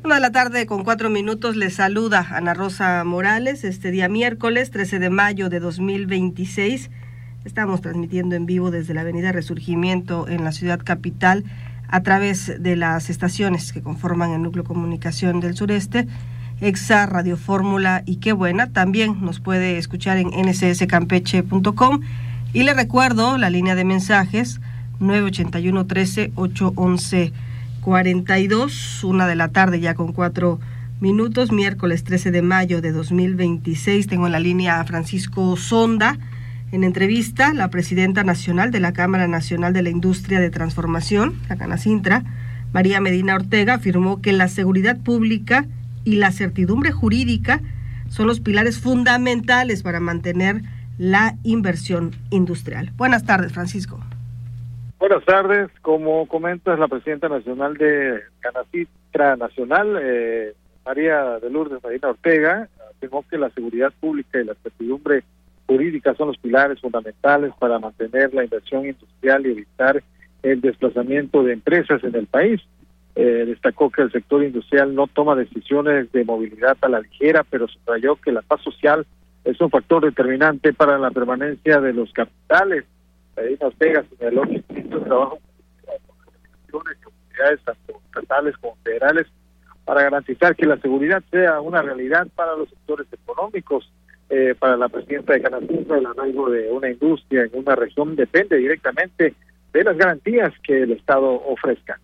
1:04 les saluda Ana Rosa Morales. Este día miércoles 13 de mayo de 2026 estamos transmitiendo en vivo desde la avenida Resurgimiento en la ciudad capital a través de las estaciones que conforman el núcleo comunicación del sureste, Exa, Radio Fórmula y Qué Buena. También nos puede escuchar en ncscampeche.com y le recuerdo la línea de mensajes 981 13 811 42, 1:00 ya con 4 minutos, miércoles 13 de mayo de 2026. Tengo en la línea a Francisco Sonda. En entrevista, la presidenta nacional de la Cámara Nacional de la Industria de Transformación, la Canacintra, María Medina Ortega, afirmó que la seguridad pública y la certidumbre jurídica son los pilares fundamentales para mantener la inversión industrial. Buenas tardes, Francisco. Buenas tardes. Como comentas, la presidenta nacional de Canacintra Nacional, María de Lourdes Medina Ortega, afirmó que la seguridad pública y la certidumbre jurídica son los pilares fundamentales para mantener la inversión industrial y evitar el desplazamiento de empresas en el país. Destacó que el sector industrial no toma decisiones de movilidad a la ligera, pero subrayó que la paz social es un factor determinante para la permanencia de los capitales. Medina Ortega señaló que existe un trabajo con autoridades tanto estatales como federales para garantizar que la seguridad sea una realidad para los sectores económicos. Para la presidenta de Canacintra, el arraigo de una industria en una región depende directamente de las garantías que el Estado ofrezca.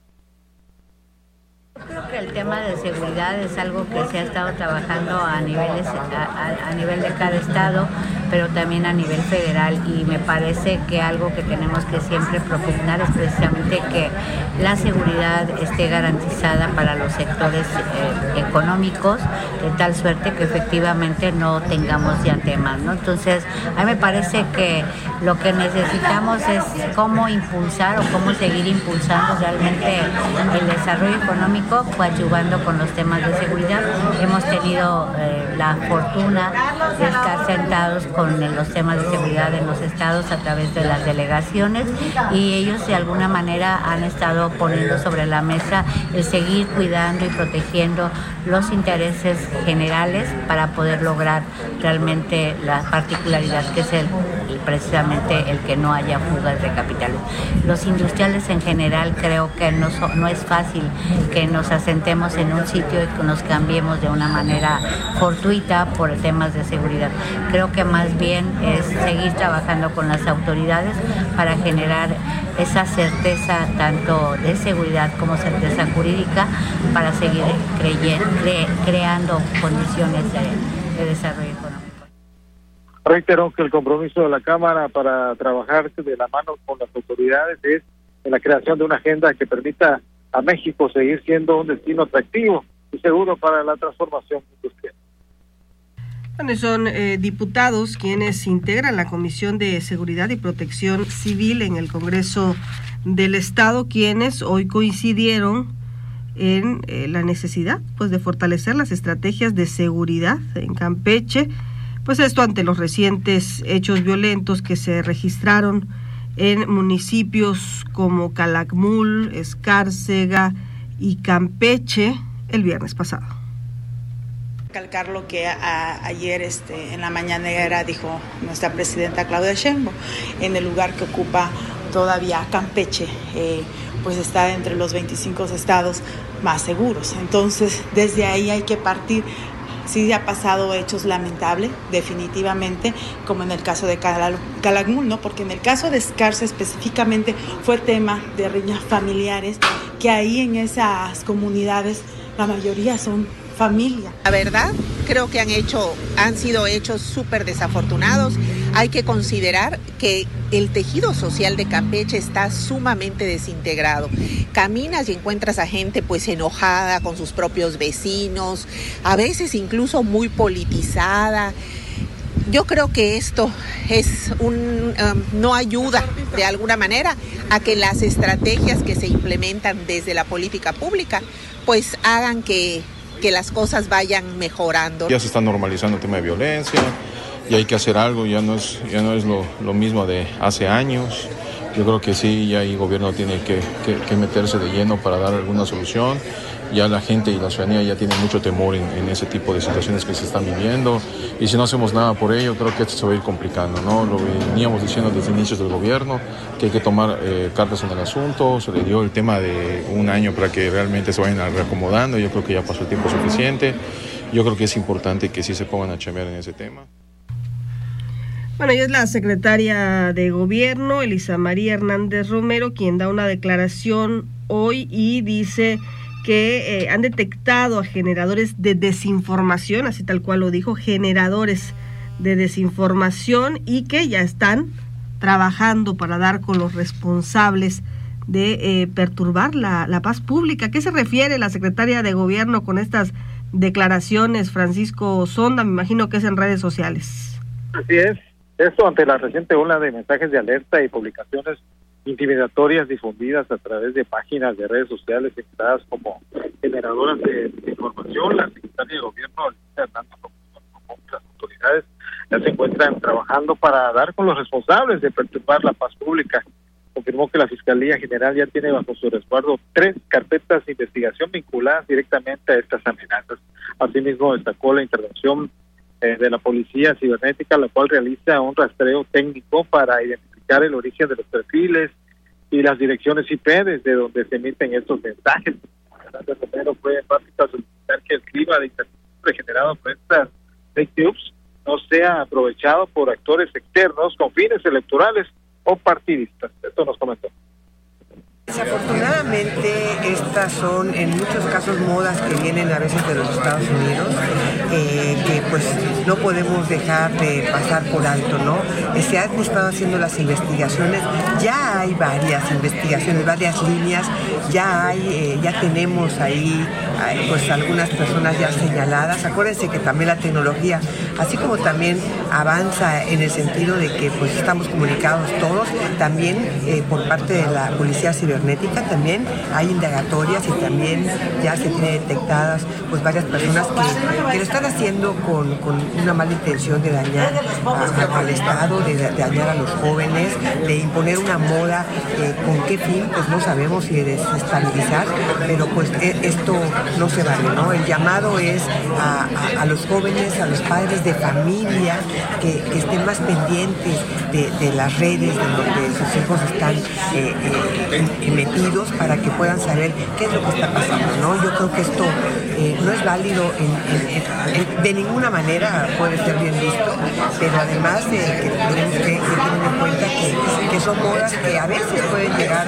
Creo que el tema de seguridad es algo que se ha estado trabajando a nivel de cada estado, pero también a nivel federal, y me parece que algo que tenemos que siempre propugnar es precisamente que la seguridad esté garantizada para los sectores económicos, de tal suerte que efectivamente no tengamos ya temas, ¿no? Entonces, a mí me parece que lo que necesitamos es cómo impulsar o cómo seguir impulsando realmente el desarrollo económico, coadyuvando con los temas de seguridad. Hemos tenido la fortuna de estar sentados con los temas de seguridad en los estados a través de las delegaciones, y ellos de alguna manera han estado poniendo sobre la mesa el seguir cuidando y protegiendo los intereses generales para poder lograr realmente la particularidad que es precisamente el que no haya fugas de capitales. Los industriales en general creo que no es fácil que nos asentemos en un sitio y que nos cambiemos de una manera fortuita por temas de seguridad. Creo que más bien es seguir trabajando con las autoridades para generar esa certeza tanto de seguridad como certeza jurídica para seguir creando condiciones de desarrollo económico. Reiteró que el compromiso de la Cámara para trabajar de la mano con las autoridades es en la creación de una agenda que permita a México seguir siendo un destino atractivo y seguro para la transformación industrial. Bueno, son diputados quienes integran la Comisión de Seguridad y Protección Civil en el Congreso del Estado, quienes hoy coincidieron en la necesidad de fortalecer las estrategias de seguridad en Campeche, pues esto ante los recientes hechos violentos que se registraron en municipios como Calakmul, Escárcega y Campeche el viernes pasado. Recalcar lo que ayer en la mañanera dijo nuestra presidenta Claudia Sheinbaum, en el lugar que ocupa todavía Campeche, pues está entre los 25 estados más seguros. Entonces, desde ahí hay que partir. Sí ha pasado hechos lamentables, definitivamente, como en el caso de Calakmul, ¿no? Porque en el caso de Escárcega específicamente fue tema de riñas familiares, que ahí en esas comunidades la mayoría son familia. La verdad, creo que han sido hechos súper desafortunados. Hay que considerar que el tejido social de Campeche está sumamente desintegrado. Caminas y encuentras a gente pues enojada con sus propios vecinos, a veces incluso muy politizada. Yo creo que esto es no ayuda de alguna manera a que las estrategias que se implementan desde la política pública pues hagan que las cosas vayan mejorando. Ya se está normalizando el tema de violencia y hay que hacer algo, ya no es lo mismo de hace años. Yo creo que sí, ya el gobierno tiene que meterse de lleno para dar alguna solución. Ya la gente y la ciudadanía ya tienen mucho temor en ese tipo de situaciones que se están viviendo, y si no hacemos nada por ello, creo que esto se va a ir complicando, ¿no? Lo veníamos diciendo desde inicios del gobierno, que hay que tomar cartas en el asunto. Se le dio el tema de un año para que realmente se vayan reacomodando. Yo creo que ya pasó el tiempo suficiente. Yo creo que es importante que sí se pongan a chambear en ese tema. Bueno, ella es la secretaria de Gobierno, Elisa María Hernández Romero, quien da una declaración hoy y dice que han detectado a generadores de desinformación, así tal cual lo dijo, generadores de desinformación, y que ya están trabajando para dar con los responsables de perturbar la paz pública. ¿A qué se refiere la secretaria de Gobierno con estas declaraciones, Francisco Sonda? Me imagino que es en redes sociales. Así es. Esto ante la reciente ola de mensajes de alerta y publicaciones intimidatorias difundidas a través de páginas de redes sociales instaladas como generadoras de información. La secretaria de Gobierno, Elisa Hernández, como las autoridades, ya se encuentran trabajando para dar con los responsables de perturbar la paz pública. Confirmó que la Fiscalía General ya tiene bajo su resguardo 3 carpetas de investigación vinculadas directamente a estas amenazas. Asimismo, destacó la intervención de la Policía Cibernética, la cual realiza un rastreo técnico para identificar el origen de los perfiles y las direcciones IP desde donde se emiten estos mensajes. Hernández Romero fue enfática solicitar que el clima de incertidumbre generado por estas fake news no sea aprovechado por actores externos con fines electorales o partidistas. Esto nos comentó. Desafortunadamente estas son en muchos casos modas que vienen a veces de los Estados Unidos, que pues no podemos dejar de pasar por alto, ¿no? Se han estado haciendo las investigaciones, ya hay varias investigaciones, varias líneas, ya tenemos ahí pues algunas personas ya señaladas. Acuérdense que también la tecnología, así como también avanza en el sentido de que pues estamos comunicados todos, también por parte de la Policía Cibernética también hay indagatorias y también ya se tiene detectadas pues varias personas que lo están haciendo con una mala intención de dañar al Estado, de dañar a los jóvenes, de imponer una moda. ¿Con qué fin? Pues no sabemos, si de desestabilizar, pero pues esto no se vale, ¿no? El llamado es a los jóvenes, a los padres de familia que estén más pendientes de las redes de donde sus hijos están metidos, para que puedan saber qué es lo que está pasando, ¿no? Yo creo que esto no es válido de ninguna manera, puede ser bien visto, pero además que tenemos que tener en cuenta que son modas que a veces pueden llegar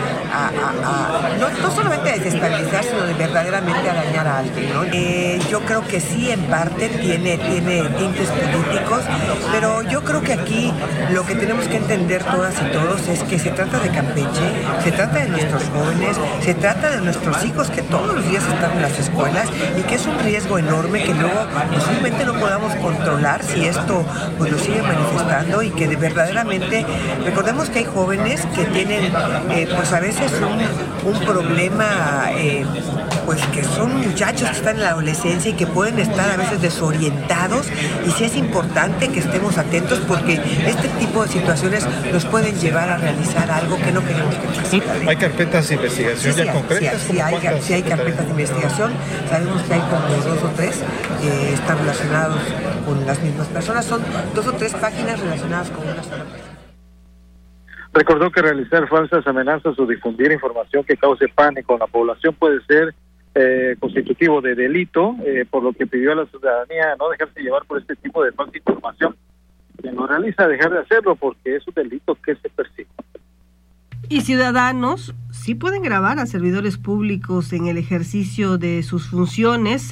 no solamente a desestabilizar, sino de verdaderamente a dañar a alguien, ¿no? Yo creo que sí, en parte tiene tintes políticos, pero yo creo que aquí lo que tenemos que entender todas y todos es que se trata de Campeche, se trata de nuestros jóvenes, se trata de nuestros hijos que todos los días están en las escuelas, y que es un riesgo enorme que luego posiblemente no podamos controlar si esto pues lo sigue manifestando, y que verdaderamente recordemos que hay jóvenes que tienen pues a veces un problema, pues que son muchachos que están en la adolescencia y que pueden estar a veces desorientados, y sí es importante que estemos atentos, porque este tipo de situaciones nos pueden llevar a realizar algo que no queremos que pase. ¿Hay carpetas de investigación ya concretas? Sí hay carpetas de investigación. Sabemos que hay como 2 o 3 que están relacionados con las mismas personas. Son 2 o 3 páginas relacionadas con una sola persona. Recordó que realizar falsas amenazas o difundir información que cause pánico en la población puede ser constitutivo de delito, por lo que pidió a la ciudadanía no dejarse llevar por este tipo de falsa información. Quien lo realiza, dejar de hacerlo, porque es un delito que se persigue. Y ciudadanos sí pueden grabar a servidores públicos en el ejercicio de sus funciones.